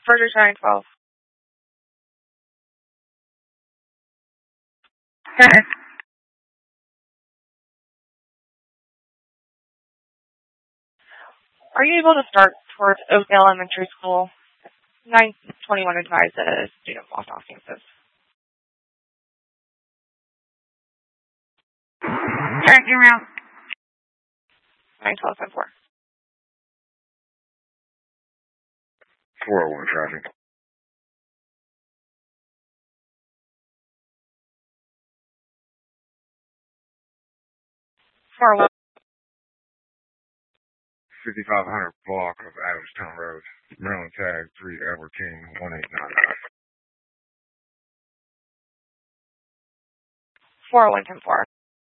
Further 912. Okay. Are you able to start towards Oak Elementary School? 921 advised that a student walked off campus. Turn around. 912 4. 401 traffic. 401. 5500 block of Adamstown Road. Maryland tag 3 Edward King 1899. 401 4.